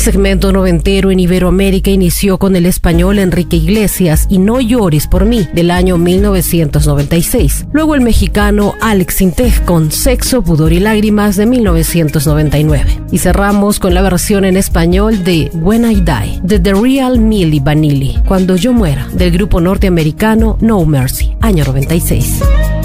segmento noventero en Iberoamérica inició con el español Enrique Iglesias y No llores por mí, del año 1996. Luego el mexicano Alex Intec con Sexo, pudor y lágrimas, de 1999. Y cerramos con la versión en español de When I Die, de The Real Milli Vanilli, Cuando yo muera, del grupo norteamericano No Mercy, año 96.